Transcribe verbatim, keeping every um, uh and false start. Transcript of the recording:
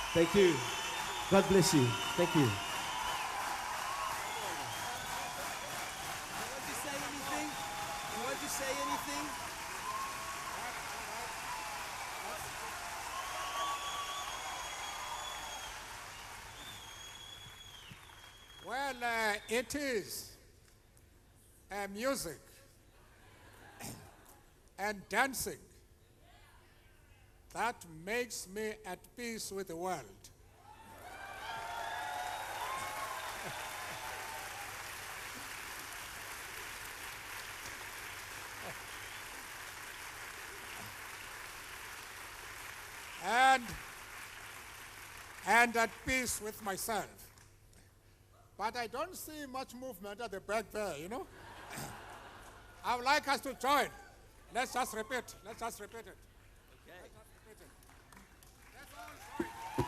Thank you. God bless you. Thank you. You want to say anything? You want to say anything? Well, uh, it is uh, music and dancing that makes me at peace with the world. and and at peace with myself. But I don't see much movement at the back there, you know. I would like us to join. Let's just repeat. Let's just repeat it.